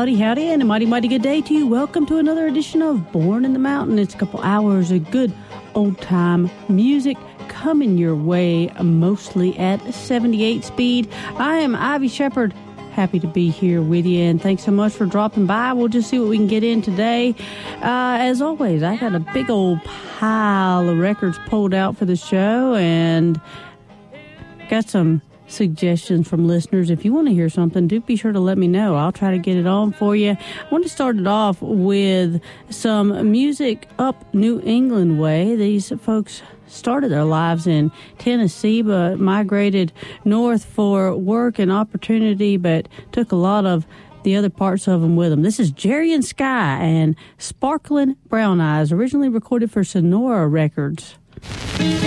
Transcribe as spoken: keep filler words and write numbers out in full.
howdy, howdy, and a mighty, mighty good day to you. Welcome to another edition of Born in the Mountain. It's a couple hours of good old-time music coming your way, mostly at seventy-eight speed. I am Ivy Shepherd. Happy to be here with you, and thanks so much for dropping by. We'll just see what we can get in today. Uh, as always, I got a big old pile of records pulled out for the show, and got some suggestions from listeners. If you want to hear something, do be sure to let me know. I'll try to get it on for you. I want to start it off with some music up New England way. These folks started their lives in Tennessee, but migrated north for work and opportunity, but took a lot of the other parts of them with them. This is Jerry and Sky and Sparklin' Brown Eyes, originally recorded for Sonora Records.